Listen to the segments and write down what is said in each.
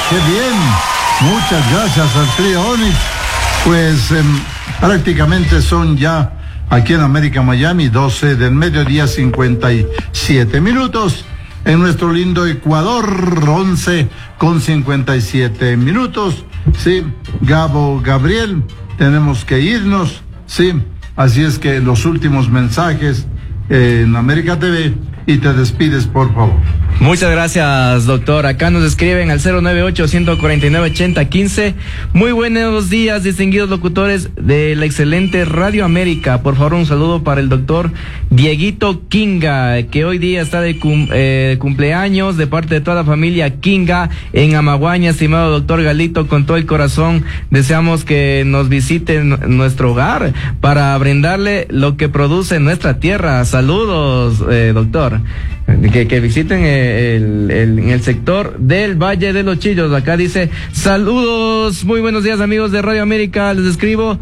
qué bien. Muchas gracias al trío Onyx. Pues prácticamente son ya aquí en América Miami 12 del mediodía 57 minutos. En nuestro lindo Ecuador 11:57. Sí, Gabriel, tenemos que irnos. Sí, así es que los últimos mensajes en América TV y te despides, por favor. Muchas gracias, doctor. Acá nos escriben al 098-149-8015. Muy buenos días, distinguidos locutores de la excelente Radio América. Por favor, un saludo para el doctor Dieguito Kinga, que hoy día está de cumpleaños, de parte de toda la familia Kinga en Amaguaña. Estimado doctor Galito, con todo el corazón deseamos que nos visite en nuestro hogar para brindarle lo que produce nuestra tierra. Saludos, doctor. Que visiten en el sector del Valle de los Chillos. Acá dice: saludos, muy buenos días, amigos de Radio América. Les escribo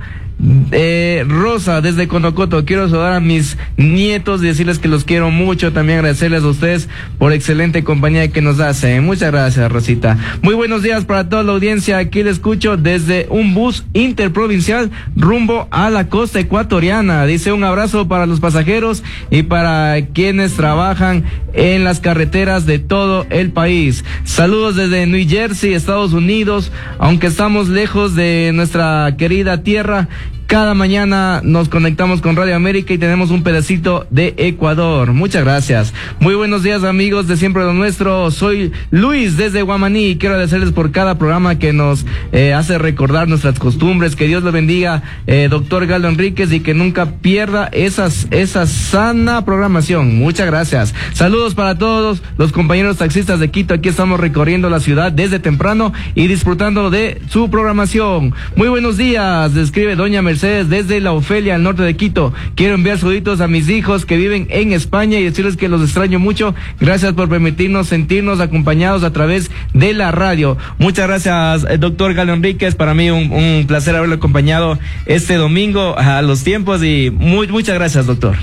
Rosa desde Conocoto. Quiero saludar a mis nietos y decirles que los quiero mucho. También agradecerles a ustedes por excelente compañía que nos hacen. Muchas gracias, Rosita. Muy buenos días para toda la audiencia. Aquí les escucho desde un bus interprovincial rumbo a la costa ecuatoriana. Dice: un abrazo para los pasajeros y para quienes trabajan en las carreteras de todo el país. Saludos desde New Jersey, Estados Unidos. Aunque estamos lejos de nuestra querida tierra, cada mañana nos conectamos con Radio América y tenemos un pedacito de Ecuador. Muchas gracias. Muy buenos días, amigos de Siempre lo Nuestro. Soy Luis desde Guamaní y quiero agradecerles por cada programa que nos hace recordar nuestras costumbres. Que Dios lo bendiga, doctor Galo Enríquez, y que nunca pierda esa sana programación. Muchas gracias. Saludos para todos los compañeros taxistas de Quito. Aquí estamos recorriendo la ciudad desde temprano y disfrutando de su programación. Muy buenos días, describe doña Mercedes desde La Ofelia, al norte de Quito. Quiero enviar saluditos a mis hijos que viven en España y decirles que los extraño mucho. Gracias por permitirnos sentirnos acompañados a través de la radio. Muchas gracias, doctor Galo Enríquez. Para mí un placer haberlo acompañado este domingo a los tiempos y muchas gracias, doctor.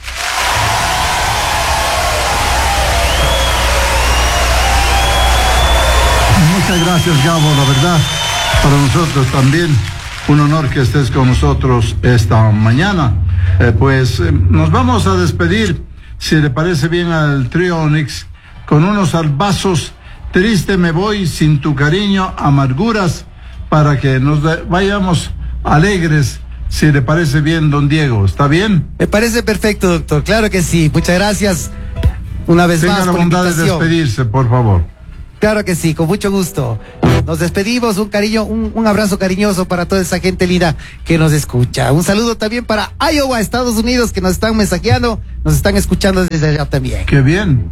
Muchas gracias, Gabo. La verdad, para nosotros también un honor que estés con nosotros esta mañana. Nos vamos a despedir, si le parece bien, al trío Onyx, con unos albazos. Triste me voy sin tu cariño, amarguras, para que nos vayamos alegres, si le parece bien, don Diego. ¿Está bien? Me parece perfecto, doctor. Claro que sí. Muchas gracias una vez más. Tenga la bondad de despedirse, por favor. Claro que sí, con mucho gusto. Nos despedimos, un abrazo cariñoso para toda esa gente linda que nos escucha. Un saludo también para Iowa, Estados Unidos, que nos están mensajeando, nos están escuchando desde allá también. Qué bien.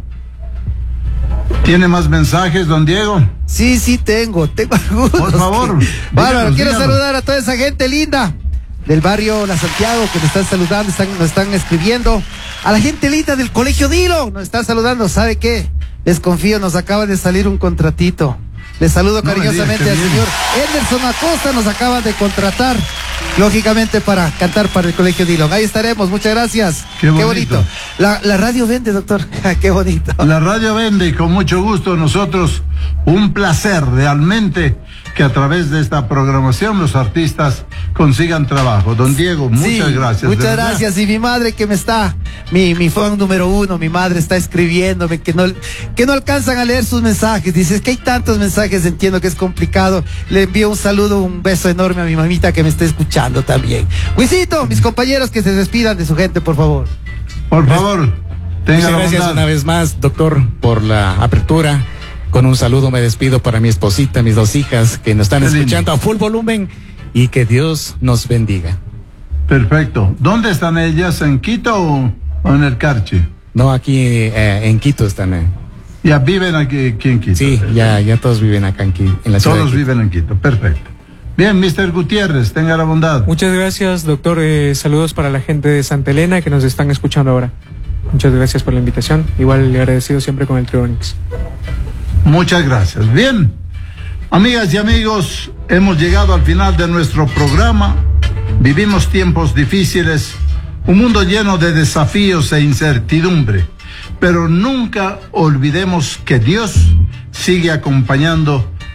¿Tiene más mensajes, don Diego? Sí, tengo algunos. Por favor. Bueno, quiero saludar a toda esa gente linda del barrio La Santiago que nos están saludando, nos están escribiendo. A la gente linda del Colegio Dilo nos están saludando. ¿Sabe qué? Desconfío, nos acaba de salir un contratito. Les saludo cariñosamente al señor Anderson Acosta, nos acaban de contratar, lógicamente, para cantar para el Colegio Dillon. Ahí estaremos, muchas gracias. Qué bonito. La radio vende, doctor. Qué bonito. La radio vende y con mucho gusto nosotros, un placer realmente que a través de esta programación los artistas consigan trabajo. Don Diego, muchas gracias. Muchas gracias. Y mi madre que me está, mi fan número 1, mi madre está escribiéndome que no alcanzan a leer sus mensajes. Dice, es que hay tantos mensajes, entiendo que es complicado. Le envío un saludo, un beso enorme a mi mamita que me está escuchando también. Luisito, mis compañeros que se despidan de su gente, por favor. Por favor, muchas gracias una vez más, doctor, por la apertura. Con un saludo me despido para mi esposita, mis 2 hijas que nos están escuchando a full volumen, y que Dios nos bendiga. Perfecto. ¿Dónde están ellas? ¿En Quito o en el Carchi? No, aquí en Quito están. ¿Ya viven aquí en Quito? Sí, ya todos viven acá en la ciudad. Todos viven en Quito, perfecto. Bien, Mr. Gutiérrez, tenga la bondad. Muchas gracias, doctor. Saludos para la gente de Santa Elena que nos están escuchando ahora. Muchas gracias por la invitación. Igual agradecido siempre con el trío Onyx. Muchas gracias. Bien, amigas y amigos, hemos llegado al final de nuestro programa. Vivimos tiempos difíciles, un mundo lleno de desafíos e incertidumbre, pero nunca olvidemos que Dios sigue acompañando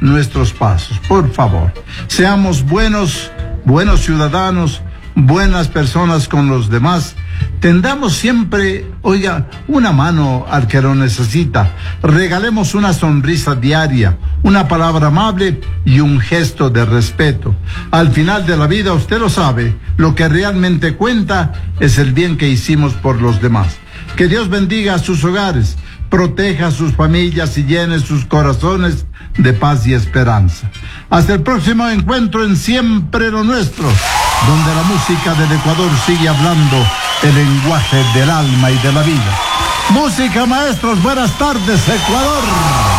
nuestros pasos. Por favor, seamos buenos ciudadanos, buenas personas con los demás. Tendamos siempre, una mano al que lo necesita. Regalemos una sonrisa diaria, una palabra amable y un gesto de respeto. Al final de la vida, usted lo sabe, lo que realmente cuenta es el bien que hicimos por los demás. Que Dios bendiga a sus hogares, proteja a sus familias y llene sus corazones de paz y esperanza. Hasta el próximo encuentro en Siempre lo Nuestro, donde la música del Ecuador sigue hablando el lenguaje del alma y de la vida. Música, maestros, buenas tardes, Ecuador.